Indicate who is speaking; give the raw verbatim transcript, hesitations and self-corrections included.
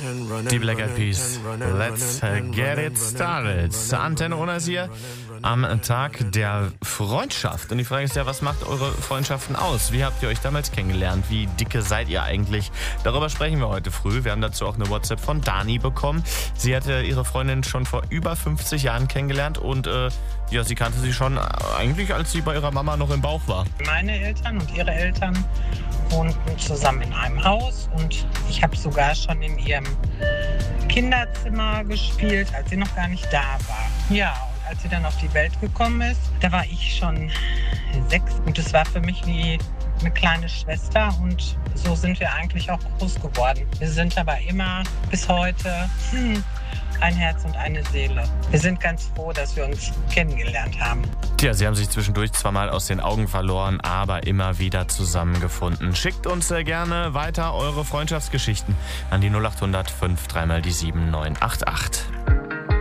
Speaker 1: Die Black Eyed Peas. Let's get it started. Antenne Unas hier am Tag der Freundschaft. Und die Frage ist ja, was macht eure Freundschaften aus? Wie habt ihr euch damals kennengelernt? Wie dicke seid ihr eigentlich? Darüber sprechen wir heute früh. Wir haben dazu auch eine WhatsApp von Dani bekommen. Sie hatte ihre Freundin schon vor über fünfzig Jahren kennengelernt und äh, ja, sie kannte sie schon eigentlich, als sie bei ihrer Mama noch im Bauch war.
Speaker 2: Meine Eltern und ihre Eltern wohnten zusammen in einem Haus und ich habe sogar schon in ihrem Kinderzimmer gespielt, als sie noch gar nicht da war. Ja, und als sie dann auf die Welt gekommen ist, da war ich schon sechs und es war für mich wie eine kleine Schwester und so sind wir eigentlich auch groß geworden. Wir sind aber immer bis heute hm, ein Herz und eine Seele. Wir sind ganz froh, dass wir uns kennengelernt haben.
Speaker 1: Tja, sie haben sich zwischendurch zwar mal aus den Augen verloren, aber immer wieder zusammengefunden. Schickt uns sehr gerne weiter eure Freundschaftsgeschichten an die null acht hundert fünf dreimal die sieben neun acht acht.